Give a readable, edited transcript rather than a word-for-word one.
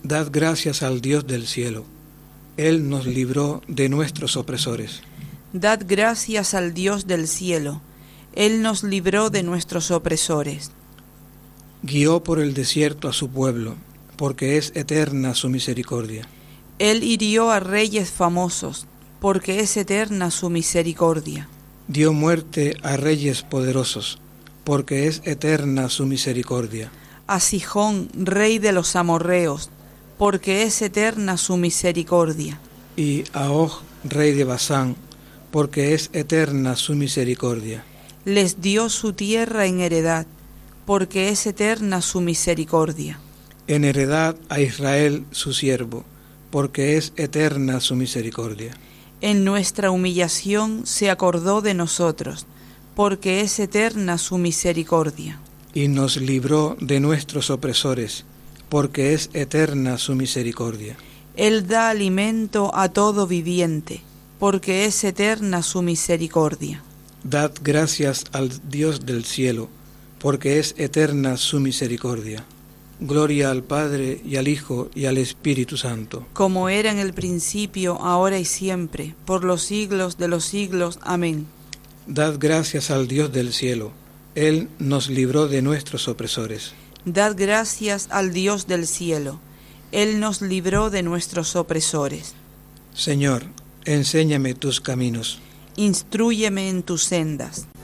Dad gracias al Dios del cielo. Él nos libró de nuestros opresores. Dad gracias al Dios del cielo. Él nos libró de nuestros opresores. Guió por el desierto a su pueblo, porque es eterna su misericordia. Él hirió a reyes famosos, porque es eterna su misericordia. Dio muerte a reyes poderosos, porque es eterna su misericordia. A Sihón, rey de los amorreos, porque es eterna su misericordia. Y a Og, rey de Basán, porque es eterna su misericordia. Les dio su tierra en heredad, porque es eterna su misericordia. En heredad a Israel su siervo, porque es eterna su misericordia. En nuestra humillación se acordó de nosotros, porque es eterna su misericordia. Y nos libró de nuestros opresores, porque es eterna su misericordia. Él da alimento a todo viviente, porque es eterna su misericordia. Dad gracias al Dios del cielo, porque es eterna su misericordia. Gloria al Padre, y al Hijo, y al Espíritu Santo. Como era en el principio, ahora y siempre, por los siglos de los siglos. Amén. Dad gracias al Dios del cielo. Él nos libró de nuestros opresores. Dad gracias al Dios del cielo. Él nos libró de nuestros opresores. Señor, enséñame tus caminos. Instrúyeme en tus sendas.